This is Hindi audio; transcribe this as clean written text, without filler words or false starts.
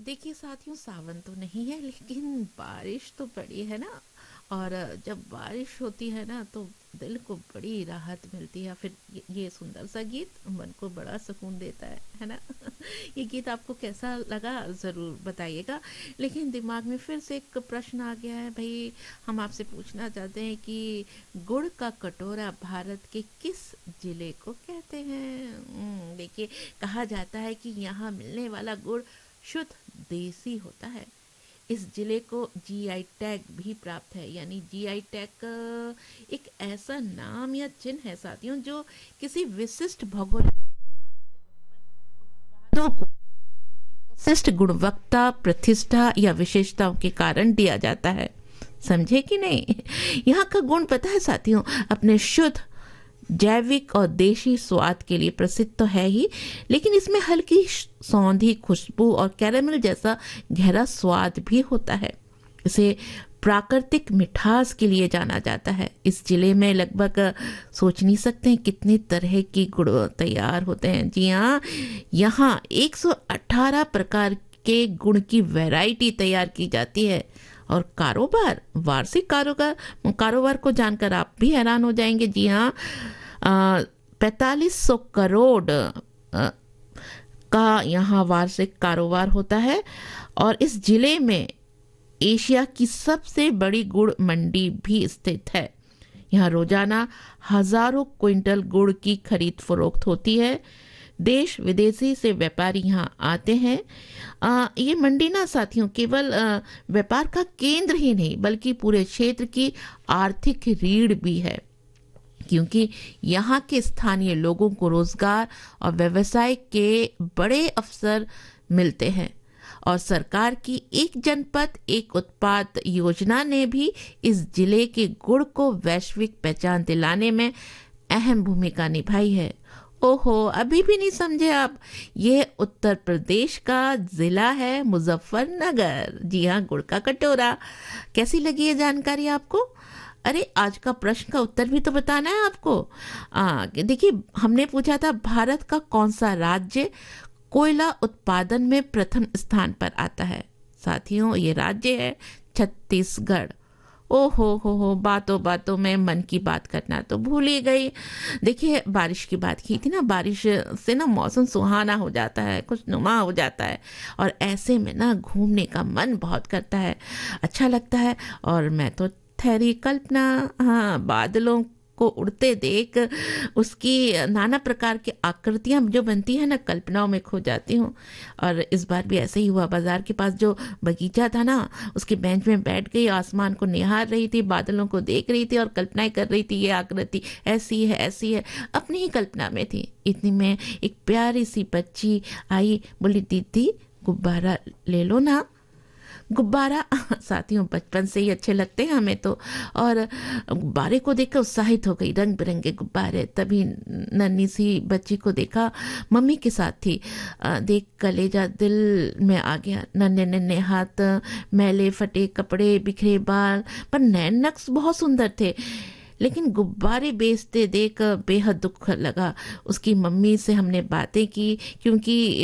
देखिए साथियों, सावन तो नहीं है लेकिन बारिश तो पड़ी है ना। और जब बारिश होती है ना तो दिल को बड़ी राहत मिलती है। फिर ये सुंदर सा गीत मन को बड़ा सुकून देता है ना। ये गीत आपको कैसा लगा ज़रूर बताइएगा। लेकिन दिमाग में फिर से एक प्रश्न आ गया है भाई। हम आपसे पूछना चाहते हैं कि गुड़ का कटोरा भारत के किस जिले को कहते हैं। देखिए, कहा जाता है कि यहाँ मिलने वाला गुड़ शुद्ध देसी होता है। इस जिले को जीआई टैग भी प्राप्त है। यानी जीआई टैग एक ऐसा नाम या चिन्ह है साथियों जो किसी विशिष्ट भौगोलिक उत्पादों को विशिष्ट गुणवत्ता, प्रतिष्ठा या विशेषताओं के कारण दिया जाता है। समझे कि नहीं? यहाँ का गुण पता है साथियों, अपने शुद्ध, जैविक और देशी स्वाद के लिए प्रसिद्ध तो है ही, लेकिन इसमें हल्की सौंधी खुशबू और कैरेमल जैसा गहरा स्वाद भी होता है। इसे प्राकृतिक मिठास के लिए जाना जाता है। इस जिले में लगभग सोच नहीं सकते हैं कितनी तरह की गुड़ तैयार होते हैं। जी हाँ, यहाँ 118 प्रकार के गुड़ की वैरायटी तैयार की जाती है। और कारोबार, वार्षिक कारोबार को जानकर आप भी हैरान हो जाएंगे। जी हाँ, 4500 करोड़ का यहाँ वार्षिक कारोबार होता है। और इस जिले में एशिया की सबसे बड़ी गुड़ मंडी भी स्थित है। यहाँ रोजाना हजारों क्विंटल गुड़ की खरीद फरोख्त होती है। देश विदेशी से व्यापारी यहाँ आते हैं। ये मंडी ना साथियों केवल व्यापार का केंद्र ही नहीं बल्कि पूरे क्षेत्र की आर्थिक रीढ़ भी है, क्योंकि यहाँ के स्थानीय लोगों को रोजगार और व्यवसाय के बड़े अवसर मिलते हैं। और सरकार की एक जनपद एक उत्पाद योजना ने भी इस जिले के गुड़ को वैश्विक पहचान दिलाने में अहम भूमिका निभाई है। ओहो, अभी भी नहीं समझे आप? ये उत्तर प्रदेश का जिला है मुजफ्फरनगर। जी हाँ, गुड़ का कटोरा। कैसी लगी ये जानकारी आपको? अरे, आज का प्रश्न का उत्तर भी तो बताना है आपको। देखिए, हमने पूछा था भारत का कौन सा राज्य कोयला उत्पादन में प्रथम स्थान पर आता है। साथियों, ये राज्य है छत्तीसगढ़। ओ हो, बातों बातों में मन की बात करना तो भूल ही गई। देखिए, बारिश की बात की थी ना, बारिश से ना मौसम सुहाना हो जाता है, खुशनुमा हो जाता है। और ऐसे में ना घूमने का मन बहुत करता है, अच्छा लगता है। और मैं तो ठहरी कल्पना, हाँ, बादलों को उड़ते देख उसकी नाना प्रकार की आकृतियां जो बनती है ना, कल्पनाओं में खो जाती हूँ। और इस बार भी ऐसे ही हुआ। बाजार के पास जो बगीचा था ना, उसके बेंच में बैठ गई, आसमान को निहार रही थी, बादलों को देख रही थी और कल्पनाएं कर रही थी। ये आकृति ऐसी है, अपनी ही कल्पना में थी। इतनी में एक प्यारी सी बच्ची आई, बोली दीदी गुब्बारा ले लो ना। गुब्बारा साथियों बचपन से ही अच्छे लगते हैं हमें तो। और गुब्बारे को देखकर उत्साहित हो गई, रंग बिरंगे गुब्बारे। तभी नन्ही सी बच्ची को देखा, मम्मी के साथ थी। देख कलेजा दिल में आ गया। नन्हे नन्हे हाथ, मैले फटे कपड़े, बिखरे बाल, पर नैन नक्श बहुत सुंदर थे। लेकिन गुब्बारे बेचते देख बेहद दुख लगा। उसकी मम्मी से हमने बातें की, क्योंकि